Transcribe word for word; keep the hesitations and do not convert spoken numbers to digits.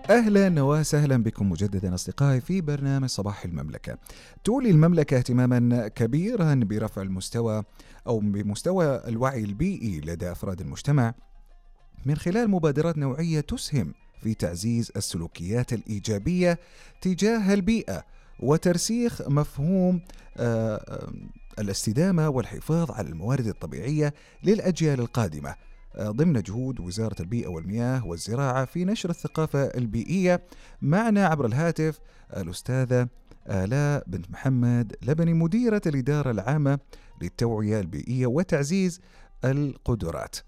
أهلا وسهلا بكم مجددا أصدقائي في برنامج صباح المملكة. تولي المملكة اهتماما كبيرا برفع المستوى أو بمستوى الوعي البيئي لدى أفراد المجتمع من خلال مبادرات نوعية تسهم في تعزيز السلوكيات الإيجابية تجاه البيئة وترسيخ مفهوم آه، آه، الاستدامة والحفاظ على الموارد الطبيعية للأجيال القادمة، آه، ضمن جهود وزارة البيئة والمياه والزراعة في نشر الثقافة البيئية. معنا عبر الهاتف الأستاذة آلاء بنت محمد لبني، مديرة الإدارة العامة للتوعية البيئية وتعزيز القدرات.